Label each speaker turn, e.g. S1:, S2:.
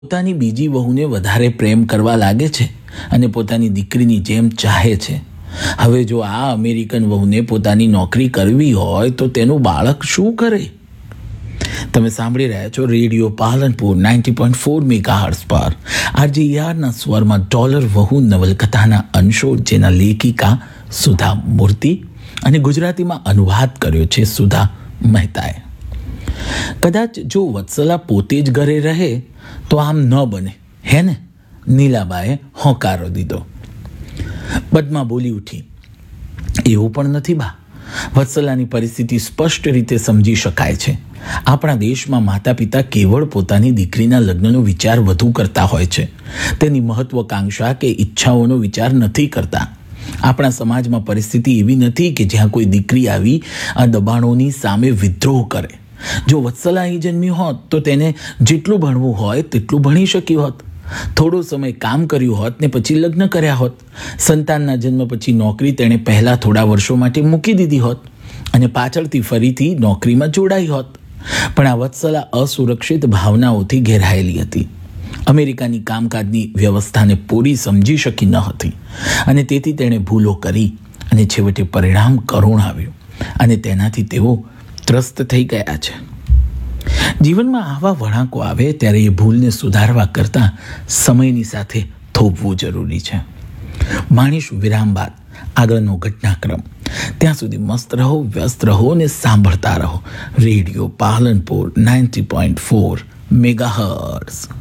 S1: પોતાની બીજી વહુને વધારે પ્રેમ કરવા લાગે છે અને પોતાની દીકરીની જેમ ચાહે છે. હવે જો આ અમેરિકન વહુને પોતાની નોકરી કરવી હોય તો તેનું બાળક શું કરે? તમે સાંભળી રહ્યા છો રેડિયો પાલનપુર 90.4 મેગાહર્ટ્ઝ પર RJERના સ્વરમાં ડોલર વહુ નવલકથાના અંશો, જેના લેખિકા સુધા મૂર્તિ અને ગુજરાતીમાં અનુવાદ કર્યો છે સુધા મહેતાએ. કદાચ જો વત્સલા પોતે જ ઘરે રહે તો આમ ન બને, હે ને? નીલાબાએ હોંકારો દીધો. પદ્મા બોલી ઉઠી, એવું પણ નથી બા. વત્સલાની પરિસ્થિતિ સ્પષ્ટ રીતે સમજી શકાય છે. આપણા દેશમાં માતા પિતા કેવળ પોતાની દીકરીના લગ્નનો વિચાર વધુ કરતા હોય છે. તેની મહત્વાકાંક્ષા કે ઈચ્છાઓનો વિચાર નથી કરતા. આપણા સમાજમાં પરિસ્થિતિ એવી નથી કે જ્યાં કોઈ દીકરી આવી આ દબાણોની સામે વિદ્રોહ કરે. જો વત્સલા અહીં જન્મી હોત તો તેને જેટલું ભણવું હોય તેટલું ભણી શકી હોત. થોડો સમય કામ કર્યું હોત ને પછી લગ્ન કર્યા હોત. સંતાનના જન્મ પછી નોકરી તેણે પહેલા થોડા વર્ષો માટે મૂકી દીધી હોત અને પાછળથી ફરીથી નોકરીમાં જોડાઈ હોત. પણ આ વત્સલા અસુરક્ષિત ભાવનાઓથી ઘેરાયેલી હતી. અમેરિકાની કામકાજની વ્યવસ્થાને પૂરી સમજી શકી ન હતી અને તેથી તેણે ભૂલો કરી અને છેવટે પરિણામ કરુણ આવ્યું અને તેનાથી તેઓ ત્રસ્ત થઈ ગયા છે. જીવનમાં આવા વળાંકો આવે ત્યારે એ ભૂલને સુધારવા કરતાં સમયની સાથે થોભવું જરૂરી છે. માણીશું વિરામ બાદ આગળનો ઘટનાક્રમ. ત્યાં સુધી મસ્ત રહો, વ્યસ્ત રહો અને સાંભળતા રહો રેડિયો પાલનપુર 90.4 મેગાહર્ટ્ઝ.